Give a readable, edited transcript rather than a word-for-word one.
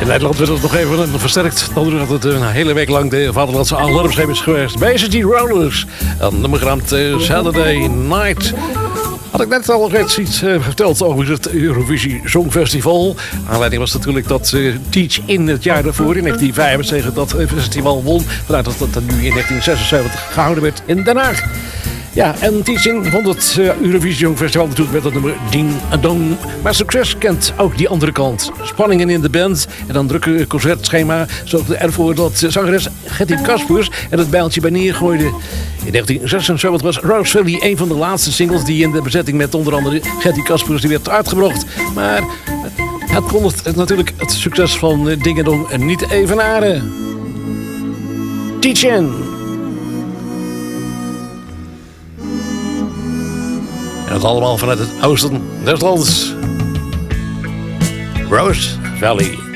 Nederland werd het nog even versterkt. Dan dat het een hele week lang de vaderlandse alarmschijf is geweest. Bij City Rollers. Een nummer genaamd Saturday Night. Had ik net al iets verteld over het Eurovisie Songfestival. Aanleiding was natuurlijk dat Teach in het jaar daarvoor, in 1975, dat festival won. Vandaar dat dat nu in 1976 gehouden werd in Den Haag. Ja, en Teaching vond het Eurovisie Songfestival natuurlijk met het nummer Ding Dong. Maar succes kent ook die andere kant. Spanningen in de band en dan drukke concertschema zorgde ervoor dat zangeres Getty Caspers er het bijltje bij neergooide. In 1976 was Rose Valley een van de laatste singles die in de bezetting met onder andere Getty Caspers die werd uitgebracht. Maar het kon natuurlijk het succes van Ding Dong niet evenaren. Teaching. En dat allemaal vanuit het oosten des lands. Rose Valley.